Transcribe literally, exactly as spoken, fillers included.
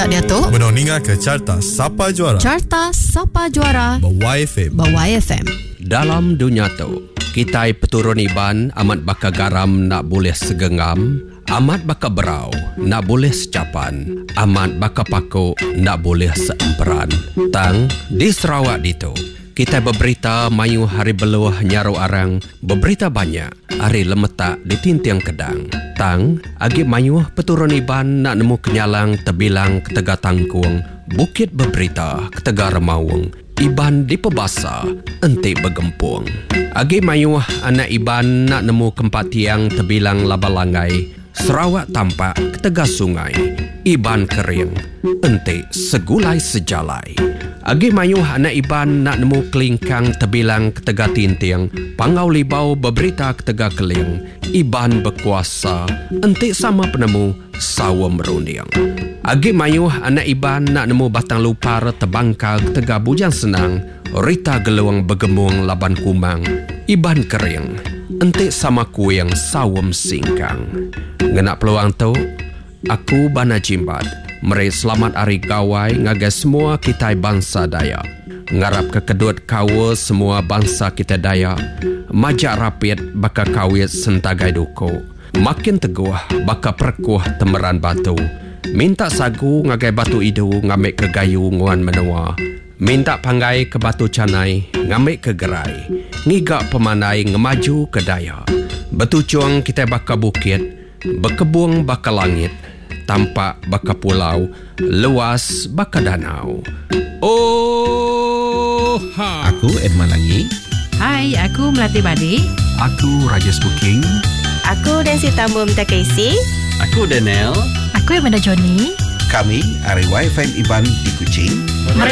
tak dia tu? Benoninga ke Carta Sapa Juara. Carta Sapa Juara Bawai F M. Bawai F M. Dalam dunia tu, kita peturun iban amat baka garam nak boleh segengam, amat baka berau nak boleh secapan, amat baka paku nak boleh seemperan. Tang di Sarawak ditu, kita berberita mayu hari beluah nyaru arang, berberita banyak hari lemetak di tintiang kedang. Tang agi mayu peturun iban nak nemu kenyalang tebilang ketega tangkuang, bukit berberita ketega remawang, iban di pebasa enti bergempung. Agi mayu anak iban nak nemu kempat tiang tebilang labalangai, Sarawak tampak ketega sungai, iban kering enti segulai sejalai. Agi mayuh anak iban nak nemu kelingkang tebilang ketega tintiang, pangau libau berberita ketega keling, iban berkuasa enti sama penemu sawa merunding. Agi mayuh anak iban nak nemu batang lupar tebangkal ketega bujang senang, rita geluang bergemung laban kumang, iban kering enti sama kuing sawam singkang. Ngenak peluang tu, aku bana jimbat meri selamat hari gawai ngagai semua kita bangsa Dayak. Ngarap kekedut kawa semua bangsa kita Dayak, majak rapid baka kawit sentagai duko, makin teguh baka perkuh temeran batu, minta sagu ngagai batu idu ngamik ke gayu nguan menua, minta panggai ke batu canai ngamik ke gerai, ngigak pemanai ngemaju ke Dayak. Betucuang kita baka bukit, berkebung baka langit, tampak baka pulau, luas baka danau. Oh ha. Aku Edman Langi. Hai, aku Melati Badi. Aku Rajesh Booking. Aku Dancy Tambum Takaisi. Aku Daniel. Aku Amanda Johnny. Kami Ari Y F M Iban di Kuching.